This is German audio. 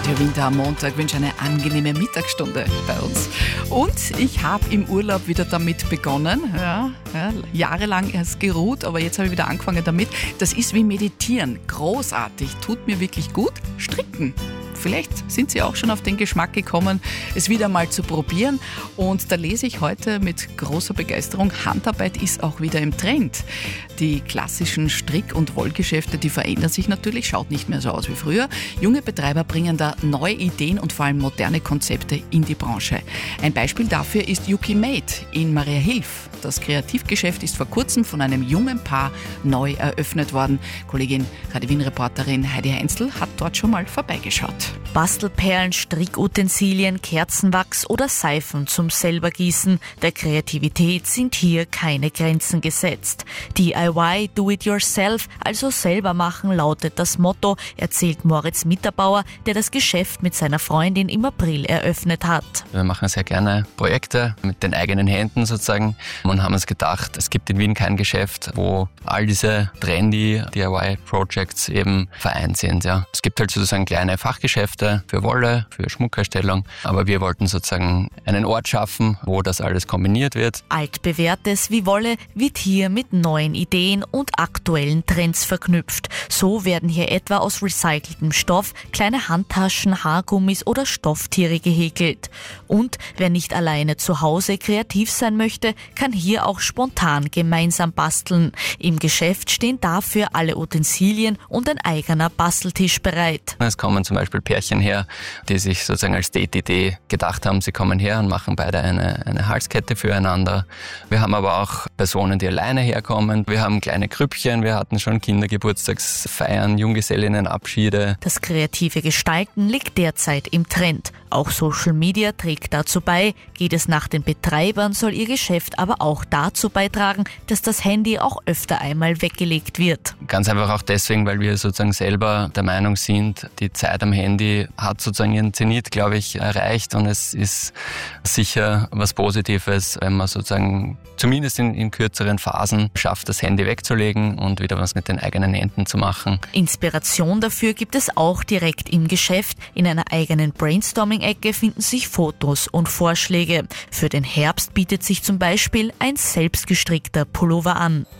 Radio Winter am Montag. Wünsche eine angenehme Mittagsstunde bei uns. Und ich habe im Urlaub wieder damit begonnen. Ja, jahrelang erst geruht, aber jetzt habe ich wieder angefangen damit. Das ist wie Meditieren. Großartig, tut mir wirklich gut. Stricken. Vielleicht sind Sie auch schon auf den Geschmack gekommen, es wieder mal zu probieren. Und da lese ich heute mit großer Begeisterung, Handarbeit ist auch wieder im Trend. Die klassischen Strick- und Wollgeschäfte, die verändern sich natürlich, schaut nicht mehr so aus wie früher. Junge Betreiber bringen da neue Ideen und vor allem moderne Konzepte in die Branche. Ein Beispiel dafür ist Yuki Made in Mariahilf. Das Kreativgeschäft ist vor kurzem von einem jungen Paar neu eröffnet worden. Kollegin Radio Wien-Reporterin Heidi Heinzl hat dort schon mal vorbeigeschaut. Bastelperlen, Strickutensilien, Kerzenwachs oder Seifen zum Selbergießen. Der Kreativität sind hier keine Grenzen gesetzt. DIY, do it yourself, also selber machen, lautet das Motto, erzählt Moritz Mitterbauer, der das Geschäft mit seiner Freundin im April eröffnet hat. Wir machen sehr gerne Projekte mit den eigenen Händen sozusagen und haben uns gedacht, es gibt in Wien kein Geschäft, wo all diese trendy DIY-Projects eben vereint sind. Ja. Es gibt halt sozusagen kleine Fachgeschäfte für Wolle, für Schmuckherstellung, aber wir wollten sozusagen einen Ort schaffen, wo das alles kombiniert wird. Altbewährtes wie Wolle wird hier mit neuen Ideen und aktuellen Trends verknüpft. So werden hier etwa aus recyceltem Stoff kleine Handtaschen, Haargummis oder Stofftiere gehäkelt. Und wer nicht alleine zu Hause kreativ sein möchte, kann hier auch spontan gemeinsam basteln. Im Geschäft stehen dafür alle Utensilien und ein eigener Basteltisch bereit. Es kommen zum Beispiel Pärchen her, die sich sozusagen als Date-Idee gedacht haben, sie kommen her und machen beide eine Halskette füreinander. Wir haben aber auch Personen, die alleine herkommen. Wir haben kleine Grüppchen, wir hatten schon Kindergeburtstagsfeiern, Junggesellinnenabschiede. Das kreative Gestalten liegt derzeit im Trend. Auch Social Media trägt dazu bei. Geht es nach den Betreibern, soll ihr Geschäft aber auch dazu beitragen, dass das Handy auch öfter einmal weggelegt wird. Ganz einfach auch deswegen, weil wir sozusagen selber der Meinung sind, die Zeit am Handy hat sozusagen ihren Zenit, glaube ich, erreicht und es ist sicher was Positives, wenn man sozusagen zumindest in kürzeren Phasen schafft, das Handy wegzulegen und wieder was mit den eigenen Händen zu machen. Inspiration dafür gibt es auch direkt im Geschäft. In einer eigenen Brainstorming-Ecke finden sich Fotos und Vorschläge. Für den Herbst bietet sich zum Beispiel ein selbstgestrickter Pullover an.